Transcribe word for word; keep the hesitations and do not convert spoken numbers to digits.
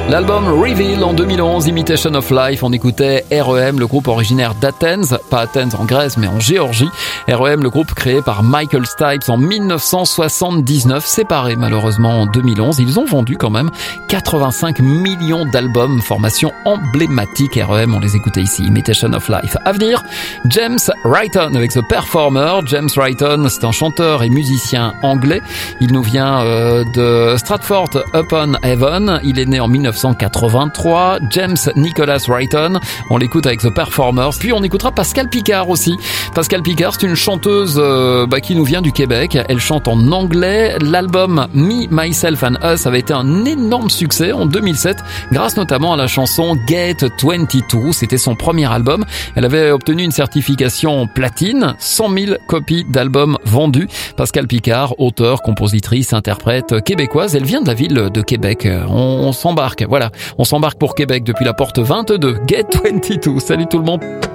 L'album Reveal en deux mille onze, Imitation of Life, on écoutait R E M, le groupe originaire d'Athens, pas Athens en Grèce mais en Géorgie. R E M, le groupe créé par Michael Stipe en dix-neuf cent soixante-dix-neuf, séparé malheureusement en deux mille onze. Ils ont vendu quand même quatre-vingt-cinq millions d'albums, formation emblématique R E M, on les écoutait ici, Imitation of Life. À venir, James Wrighton avec The Performer. James Wrighton, c'est un chanteur et musicien anglais. Il nous vient euh, de Stratford-upon-Avon. Il est né en dix-neuf cent quatre-vingt-trois. James Nicholas Wrighton, on l'écoute avec The Performers. Puis on écoutera Pascal Picard aussi. Pascal Picard, c'est une chanteuse euh, bah, qui nous vient du Québec. Elle chante en anglais. L'album Me, Myself and Us avait été un énorme succès en deux mille sept, grâce notamment à la chanson Get vingt-deux. C'était son premier album. Elle avait obtenu une certification platine, cent mille copies d'albums vendus. Pascal Picard, auteure, compositrice, interprète québécoise. Elle vient de la ville de Québec. On, on s'embarque, voilà. On s'embarque pour Québec depuis la porte vingt-deux. Get vingt-deux. Salut tout le monde.